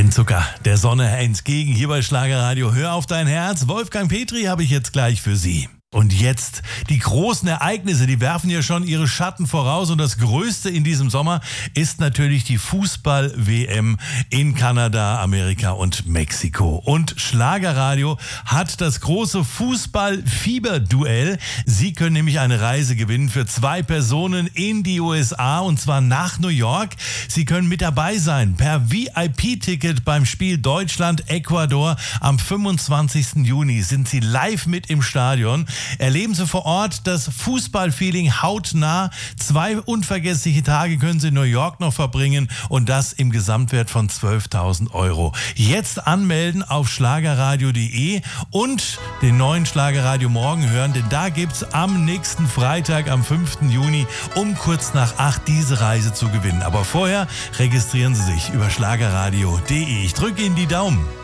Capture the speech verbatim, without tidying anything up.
Ein Zucker der Sonne entgegen hier bei Schlagerradio. Hör auf dein Herz. Wolfgang Petri habe ich jetzt gleich für Sie. Und jetzt die großen Ereignisse, die werfen ja schon ihre Schatten voraus. Und das Größte in diesem Sommer ist natürlich die Fußball-W M in Kanada, Amerika und Mexiko. Und Schlagerradio hat das große Fußball-Fieber-Duell. Sie können nämlich eine Reise gewinnen für zwei Personen in die U S A und zwar nach New York. Sie können mit dabei sein per V I P-Ticket beim Spiel Deutschland-Ecuador. Am fünfundzwanzigsten Juni sind Sie live mit im Stadion. Erleben Sie vor Ort das Fußballfeeling hautnah. Zwei unvergessliche Tage können Sie in New York noch verbringen und das im Gesamtwert von zwölftausend Euro. Jetzt anmelden auf schlagerradio punkt de und den neuen Schlagerradio Morgen hören, denn da gibt's am nächsten Freitag, am fünften Juni um kurz nach acht diese Reise zu gewinnen. Aber vorher registrieren Sie sich über schlagerradio punkt de. Ich drücke Ihnen die Daumen.